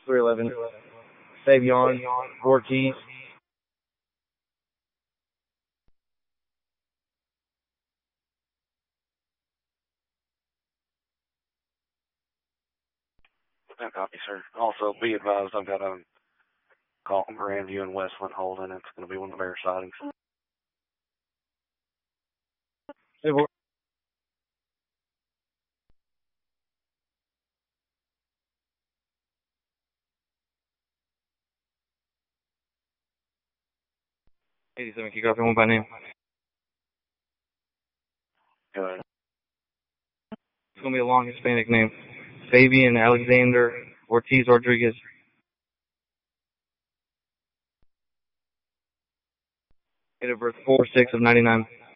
311. Savion Ortiz. No copy, sir. Also, be advised, I've got a call from Grandview and Westland Holden. It's going to be one of the bear sightings. Hey, boy. '87 kickoff, one by name. Go ahead. It's going to be a long Hispanic name. Fabian Alexander Ortiz Rodriguez. Date of birth 4/6/99.